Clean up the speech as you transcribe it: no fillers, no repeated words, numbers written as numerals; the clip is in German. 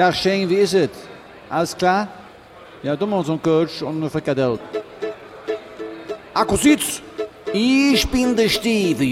Dag Shane, wie is het? Alles klar? Ja, doe maar ons een Coach und eine Frikadelle. Akkusitz, ich bin der Steve.